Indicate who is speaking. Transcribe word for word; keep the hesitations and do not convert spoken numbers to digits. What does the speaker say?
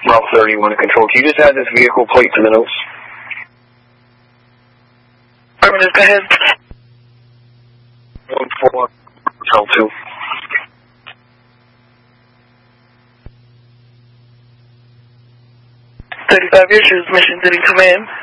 Speaker 1: Route thirty-one to control. Can you just add this vehicle plate to the notes?
Speaker 2: Affirmative, go ahead.
Speaker 1: one four, Hotel two.
Speaker 2: thirty-five years, transmission, didn't come in.